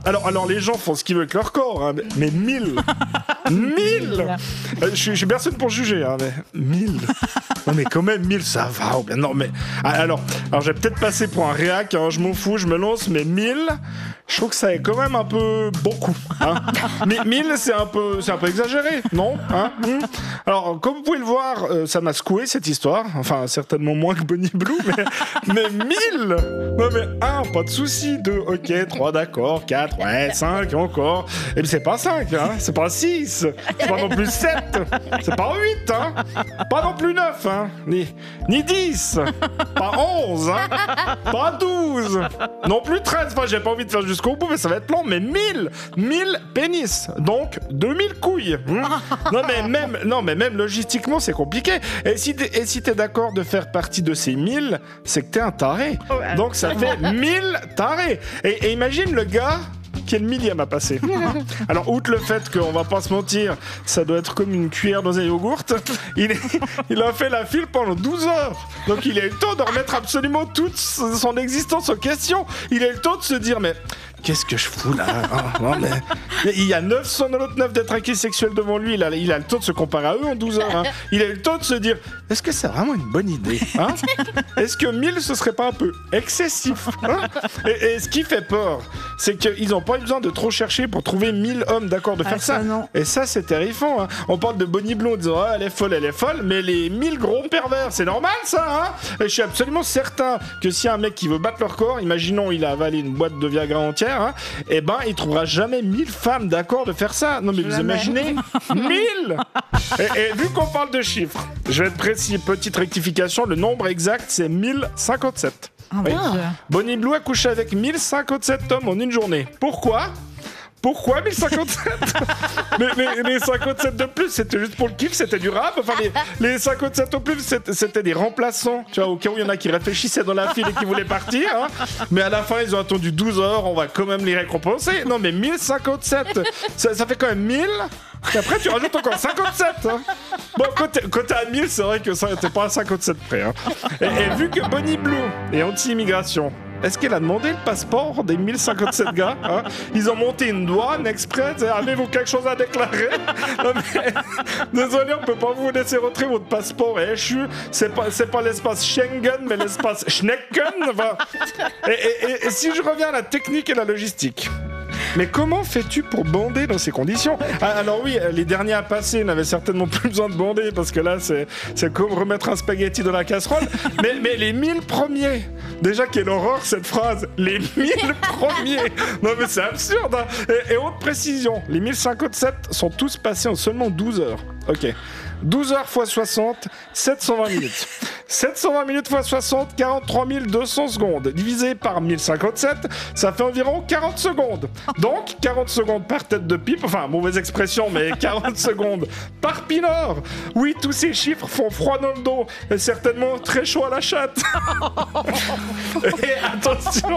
Alors les gens font ce qu'ils veulent avec leur corps, hein, mais 1000 1000 je suis personne pour juger, hein, mais 1000 non mais quand même 1000 ça va. Non mais alors j'ai peut-être passé pour un réac, hein, je m'en fous, je me lance, mais 1000 je trouve que ça est quand même un peu beaucoup, hein. Mais 1000 c'est un peu exagéré, non, hein. Alors comme vous pouvez le voir, ça m'a secoué cette histoire, enfin certainement moins que Bonnie Blue, mais 1000 non mais 1 pas de souci, 2 ok, 3 d'accord, 4 ouais, 5 encore, et puis c'est pas 5, hein, c'est pas 6, c'est pas non plus 7, c'est pas 8, hein, pas non plus 9, hein, ni 10, pas 11, hein, pas 12, non plus 13, enfin j'ai pas envie de faire jusqu'au bout, mais ça va être long, mais 1000 pénis, donc 2000 couilles. Non mais même logistiquement c'est compliqué. Et si t'es d'accord de faire partie de ces 1000, c'est que t'es un taré. Donc ça fait 1000 tarés. Et imagine le gars qui est le millième à passer. Alors, outre le fait qu'on va pas se mentir, ça doit être comme une cuillère dans un yogourt, il a fait la file pendant 12 heures. Donc, il a eu le temps de remettre absolument toute son existence en question. Il a eu le temps de se dire, mais qu'est-ce que je fous là, hein, non, mais il y a 999 détraqués sexuels devant lui, il a le temps de se comparer à eux en 12 heures. Hein. Il a eu le temps de se dire, est-ce que c'est vraiment une bonne idée, hein? Est-ce que 1000 ce serait pas un peu excessif, hein? Et ce qui fait peur, c'est qu'ils n'ont pas eu besoin de trop chercher pour trouver 1000 hommes d'accord de faire ça. Non. Et ça, c'est terrifiant. Hein. On parle de Bonnie Blue en disant elle est folle, mais les 1000 gros pervers, c'est normal ça, hein? Et je suis absolument certain que s'il y a un mec qui veut battre leur corps, imaginons il a avalé une boîte de Viagra entière, hein, et ben il trouvera jamais 1000 femmes d'accord de faire ça. Non mais vous imaginez 1000 et vu qu'on parle de chiffres, je vais être précis, petite rectification, le nombre exact c'est 1057. Oui. Bonnie Blue a couché avec 1057 hommes en une journée. Pourquoi 1057? mais les 57 de plus, c'était juste pour le kiff, c'était du rap. Enfin, les 57 au plus, c'était des remplaçants. Tu vois, au cas où il y en a qui réfléchissaient dans la file et qui voulaient partir. Hein. Mais à la fin, ils ont attendu 12 heures, on va quand même les récompenser. Non, mais 1057, ça fait quand même 1000. Et après, tu rajoutes encore 57. Hein. Bon, quand t'es à 1000, c'est vrai que ça, t'es pas à 57 près. Hein. Et vu que Bonnie Blue est anti-immigration, est-ce qu'elle a demandé le passeport des 1057 gars, hein? Ils ont monté une douane exprès. Avez-vous quelque chose à déclarer? Non, mais, désolé, on peut pas vous laisser rentrer votre passeport échu. C'est pas l'espace Schengen, mais l'espace Schnecken. Enfin, et si je reviens à la technique et la logistique. Mais comment fais-tu pour bander dans ces conditions? Alors oui, les derniers à passer n'avaient certainement plus besoin de bander parce que là, c'est comme remettre un spaghetti dans la casserole. Mais les 1000 premiers, déjà quelle horreur cette phrase, les 1000 premiers. Non mais c'est absurde. Hein. Et autre précision, les 1057 sont tous passés en seulement 12 heures. Ok. 12 heures x 60, 720 minutes. 720 minutes x 60, 43 200 secondes. Divisé par 1057, ça fait environ 40 secondes. Donc, 40 secondes par tête de pipe. Enfin, mauvaise expression, mais 40 secondes par pinard. Oui, tous ces chiffres font froid dans le dos. Et certainement très chaud à la chatte. Et attention.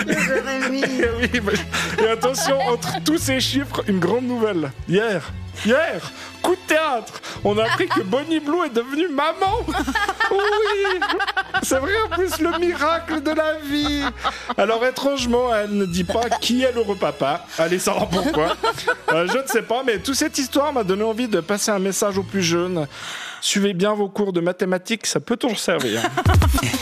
Et attention, entre tous ces chiffres, une grande nouvelle. Hier, coup de théâtre, on a appris que Bonnie Blue est devenue maman. Oui, c'est vrai en plus, le miracle de la vie. Alors étrangement, elle ne dit pas qui est l'heureux papa. Allez savoir pourquoi. Je ne sais pas, mais toute cette histoire m'a donné envie de passer un message aux plus jeunes. Suivez bien vos cours de mathématiques, ça peut toujours servir.